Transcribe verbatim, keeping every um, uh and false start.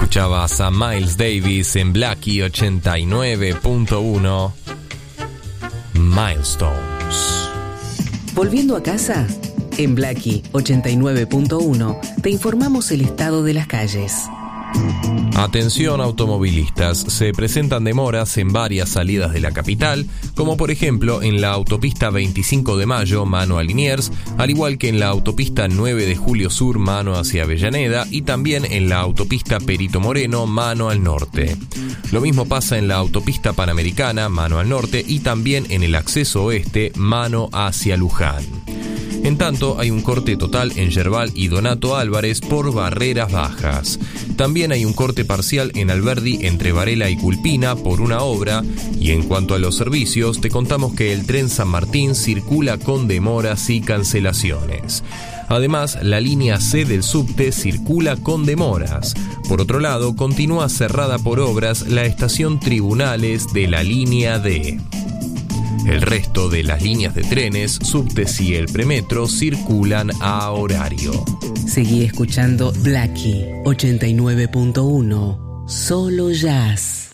Escuchabas a Miles Davis en Blackie ochenta y nueve punto uno. Milestones. Volviendo a casa, en Blackie ochenta y nueve punto uno te informamos el estado de las calles. Atención automovilistas, se presentan demoras en varias salidas de la capital, como por ejemplo en la autopista veinticinco de mayo, mano a Liniers, al igual que en la autopista nueve de julio sur, mano hacia Avellaneda, y también en la autopista Perito Moreno, mano al norte. Lo mismo pasa en la autopista Panamericana, mano al norte, y también en el acceso oeste, mano hacia Luján. En tanto, hay un corte total en Yerbal y Donato Álvarez por barreras bajas. También hay un corte parcial en Alberdi entre Varela y Culpina por una obra. Y en cuanto a los servicios, te contamos que el tren San Martín circula con demoras y cancelaciones. Además, la línea C del subte circula con demoras. Por otro lado, continúa cerrada por obras la estación Tribunales de la línea D. El resto de las líneas de trenes, subtes y el premetro circulan a horario. Seguí escuchando Blackie ochenta y nueve punto uno, solo jazz.